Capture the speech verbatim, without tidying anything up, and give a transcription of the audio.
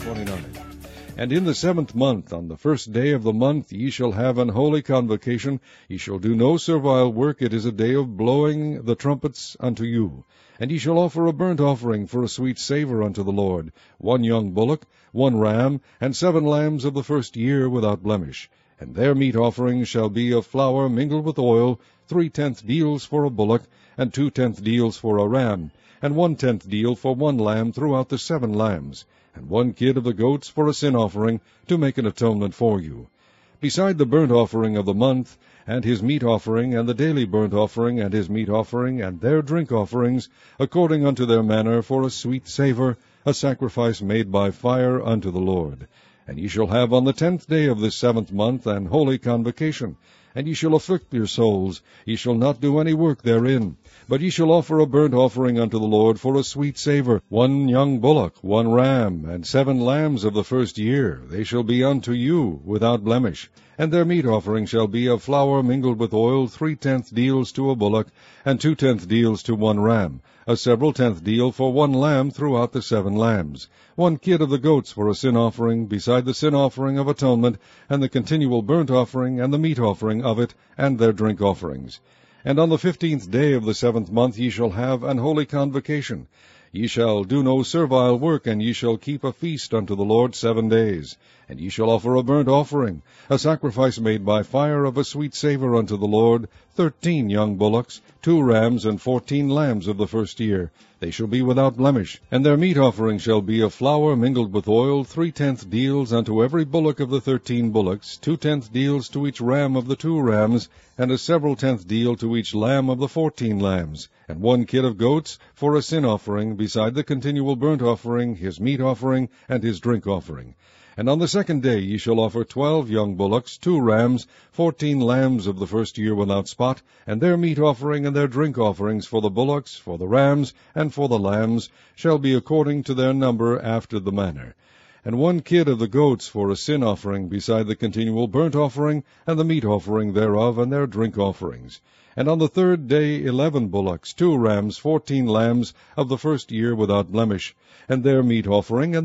twenty-nine. And in the seventh month, on the first day of the month, ye shall have an holy convocation. Ye shall do no servile work. It is a day of blowing the trumpets unto you. And ye shall offer a burnt offering for a sweet savour unto the Lord, one young bullock, one ram, and seven lambs of the first year without blemish. And their meat offering shall be of flour mingled with oil, three-tenth deals for a bullock, and two-tenth deals for a ram, and one-tenth deal for one lamb throughout the seven lambs, and one kid of the goats for a sin offering, to make an atonement for you. Beside the burnt offering of the month, and his meat offering, and the daily burnt offering, and his meat offering, and their drink offerings, according unto their manner, for a sweet savour, a sacrifice made by fire unto the Lord. And ye shall have on the tenth day of this seventh month an holy convocation, and ye shall afflict your souls. Ye shall not do any work therein. But ye shall offer a burnt offering unto the Lord for a sweet savour, one young bullock, one ram, and seven lambs of the first year. They shall be unto you without blemish. And their meat offering shall be of flour mingled with oil, three-tenth deals to a bullock, and two-tenth deals to one ram, a several-tenth deal for one lamb throughout the seven lambs, one kid of the goats for a sin offering, beside the sin offering of atonement, and the continual burnt offering, and the meat offering of it, and their drink offerings. And on the fifteenth day of the seventh month ye shall have an holy convocation. Ye shall do no servile work, and ye shall keep a feast unto the Lord seven days. And ye shall offer a burnt offering, a sacrifice made by fire of a sweet savour unto the Lord, thirteen young bullocks, two rams, and fourteen lambs of the first year. They shall be without blemish. And their meat offering shall be of flour mingled with oil, three-tenth deals unto every bullock of the thirteen bullocks, two-tenth deals to each ram of the two rams, and a several-tenth deal to each lamb of the fourteen lambs, and one kid of goats for a sin offering, beside the continual burnt offering, his meat offering, and his drink offering. And on the second day ye shall offer twelve young bullocks, two rams, fourteen lambs of the first year without spot, and their meat offering and their drink offerings for the bullocks, for the rams, and for the lambs, shall be according to their number after the manner. And one kid of the goats for a sin offering, beside the continual burnt offering, and the meat offering thereof, and their drink offerings. And on the third day eleven bullocks, two rams, fourteen lambs of the first year without blemish, and their meat offering, and